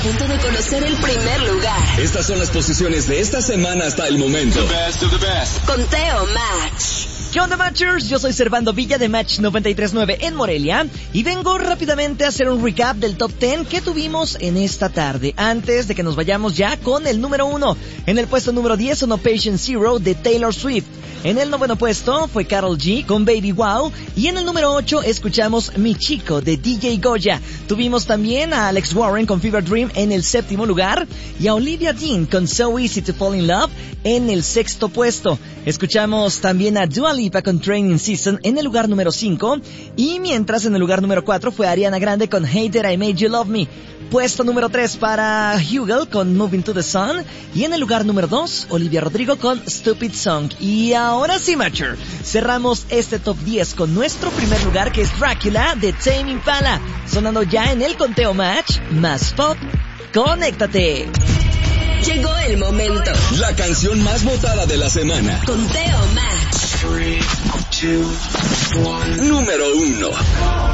Punto de conocer el primer lugar. Estas son las posiciones de esta semana hasta el momento. The best of the best. Conteo Match. ¿Qué onda, Matchers? Yo soy Servando Villa de Match 93.9 en Morelia y vengo rápidamente a hacer un recap del top 10 que tuvimos en esta tarde, antes de que nos vayamos ya con el número 1. En el puesto número 10 sonó Patient Zero de Taylor Swift. En el 9º puesto fue Karol G con Baby Wow. Y en el número 8 escuchamos Mi Chico de DJ Goya. Tuvimos también a Alex Warren con Fever Dream en el 7º lugar y a Olivia Dean con So Easy to Fall in Love en el 6º puesto. Escuchamos también a Dua Lipa con Training Season en el lugar número 5 y mientras en el lugar número 4 fue Ariana Grande con Hater I Made You Love Me. Puesto número 3 para Hugel con Moving to the Sun y en el lugar número 2 Olivia Rodrigo con Stupid Song. Y ahora sí, Matcher, cerramos este top 10 con nuestro primer lugar, que es Dracula de Tame Impala, sonando ya en el Conteo Match más pop. ¡Conéctate! Llegó el momento. La canción más votada de la semana. Conteo Match. 3, 2, 1. Número 1.